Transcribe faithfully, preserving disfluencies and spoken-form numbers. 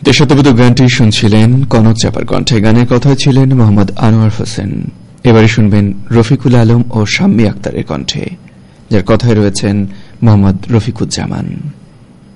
দেশাত্মবোধক গানটি শুনছিলেন কনক চাপার কণ্ঠে। গানের কথায় ছিলেন মোহাম্মদ আনোয়ার হোসেন। এবারে শুনবেন রফিকুল আলম ও শাম্মী আক্তারের কণ্ঠে, যার কথায় রয়েছেন মোহাম্মদ রফিকুজ্জামান।